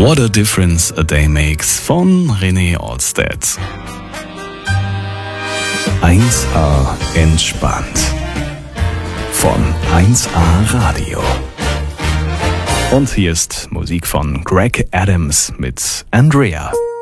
What a Difference a Day Makes von René Olstedt. 1A entspannt von 1A Radio. Und hier ist Musik von Greg Adams mit Andrea.